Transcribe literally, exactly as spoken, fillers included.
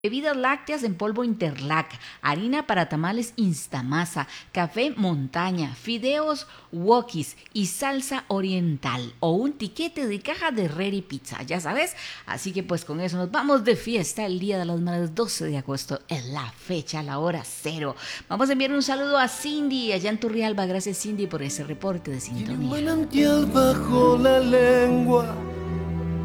Bebidas lácteas en polvo Interlac, harina para tamales Instamasa, café Montaña, fideos Wokis y salsa oriental o un tiquete de caja de Reri Pizza, ya sabes. Así que pues con eso nos vamos de fiesta el Día de las Madres, doce de agosto, en la fecha, la hora cero. Vamos a enviar un saludo a Cindy allá en Turrialba. Gracias, Cindy, por ese reporte de sintonía. Tiene un manantial bajo la lengua